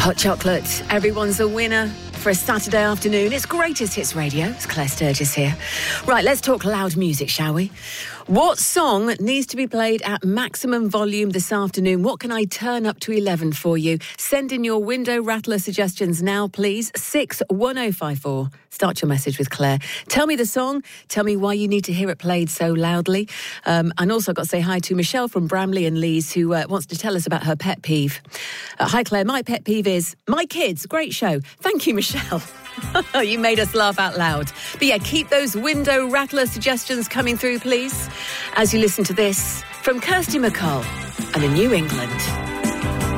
Hot chocolate. Everyone's a winner for a Saturday afternoon. It's Greatest Hits Radio. It's Claire Sturgis here. Right, let's talk loud music, shall we? What song needs to be played at maximum volume this afternoon? What can I turn up to 11 for you? Send in your window rattler suggestions now, please. 61054. Start your message with Claire. Tell me the song. Tell me why you need to hear it played so loudly. And also I've got to say hi to Michelle from Bramley and Lees, who wants to tell us about her pet peeve. Hi, Claire. My pet peeve is my kids. Great show. Thank you, Michelle. You made us laugh out loud. But yeah, keep those window rattler suggestions coming through, please, as you listen to this from Kirsty MacColl and the New England.